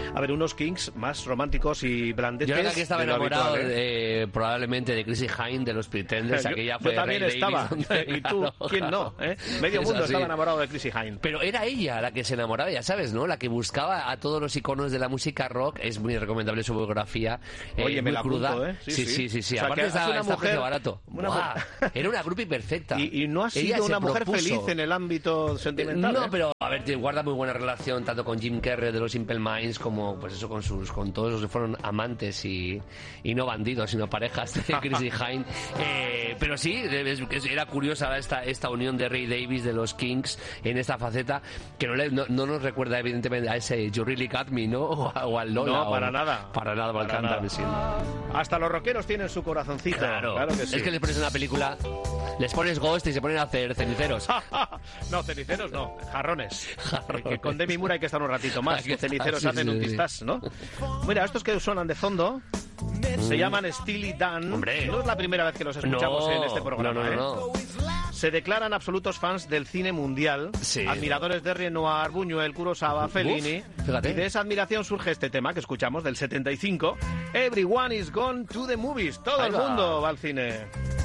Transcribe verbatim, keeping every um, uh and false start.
A ver, unos Kings más románticos y blandetes. Yo creo que estaba de lo enamorado habitual, ¿eh? de, probablemente de Chrissie Hynde, de los Pretenders, yo, aquella yo fue también Ray estaba. Davis. Y tú, Claro, ¿quién claro. no? ¿eh? Medio Es mundo así. estaba enamorado de Chrissie Hynde. Pero era ella la que se enamoraba, ya sabes, ¿no? La que buscaba a todos los iconos de la música rock. Es muy recomendable su biografía. Eh, Oye, me muy la cruda. apunto, ¿eh? Sí, sí, sí. sí, sí. O sea, Aparte que está, es una está a mujer- precio barato. una Buah, mujer- era una groupie perfecta. Y, y no ha Ella sido se una mujer propuso. feliz en el ámbito sentimental. No, ¿eh? pero a ver, te guarda muy buena relación tanto con Jim Carrey de los Simple Minds como pues eso con sus con todos los que fueron amantes y, y no bandidos, sino parejas de Chrissie Hynde. Eh, pero sí, es- es- era curiosa esta esta unión de Ray Davis de los Kings en esta faceta que no, le, no, no nos recuerda evidentemente a ese You Really Got Me, ¿no? O, a- o al Lola. No, o- para nada. Para nada, para Para cantar, nada. sí. Hasta los rockeros tienen su corazoncito. Claro, Claro que sí. es que les pones una película, les pones Ghost y se ponen a hacer ceniceros. No, ceniceros no, jarrones. Jarrones. Que con Demi Moore hay que estar un ratito más. Hay que Que estar, ceniceros sí, hacen sí, un sí. tistás, ¿no? Mira, estos que suenan de fondo se llaman Steely Dan. Hombre. No es la primera vez que los escuchamos No, en este programa. no, no, ¿eh? no, no. Se declaran absolutos fans del cine mundial, Sí. admiradores de Renoir, Buñuel, Kurosawa, Fellini. Uf, fíjate. Y de esa admiración surge este tema que escuchamos del setenta y cinco. Everyone is gone to the movies. Todo Ahí el va. mundo va al cine.